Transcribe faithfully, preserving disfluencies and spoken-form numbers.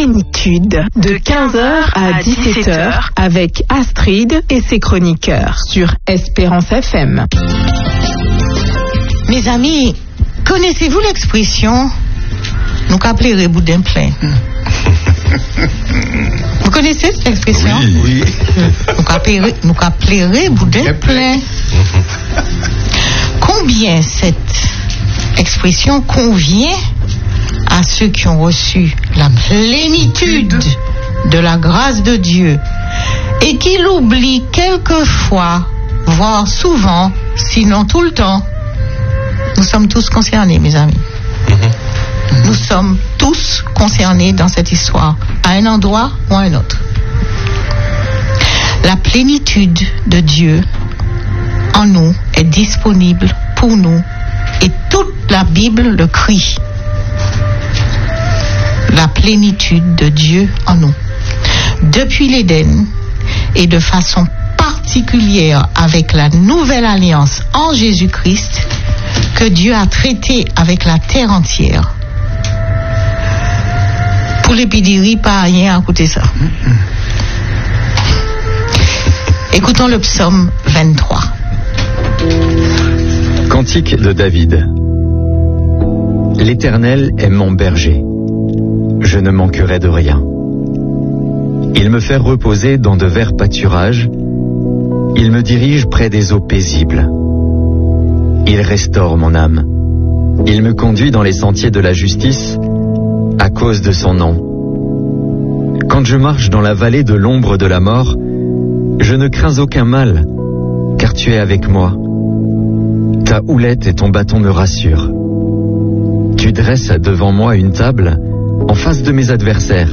Plénitude, de quinze heures à dix-sept heures, avec Astrid et ses chroniqueurs sur Espérance F M. Mes amis, connaissez-vous l'expression « nous qu'appellerez boudin plein » Vous connaissez cette expression? Oui. Nous qu'appellerez, nous qu'appellerez boudin plein. Combien cette expression convient à ceux qui ont reçu la plénitude de la grâce de Dieu et qui l'oublient quelquefois, voire souvent, sinon tout le temps. Nous sommes tous concernés, mes amis. Mm-hmm. Nous sommes tous concernés dans cette histoire, à un endroit ou à un autre. La plénitude de Dieu en nous est disponible pour nous et toute la Bible le crie. La plénitude de Dieu en nous. Depuis l'Éden et de façon particulière avec la nouvelle alliance en Jésus-Christ que Dieu a traité avec la terre entière. Pour les pédiries, pas rien à écouter ça. Écoutons le psaume vingt-trois. Cantique de David. L'Éternel est mon berger. Je ne manquerai de rien. Il me fait reposer dans de verts pâturages. Il me dirige près des eaux paisibles. Il restaure mon âme. Il me conduit dans les sentiers de la justice à cause de son nom. Quand je marche dans la vallée de l'ombre de la mort, je ne crains aucun mal, car tu es avec moi. Ta houlette et ton bâton me rassurent. Tu dresses devant moi une table en face de mes adversaires.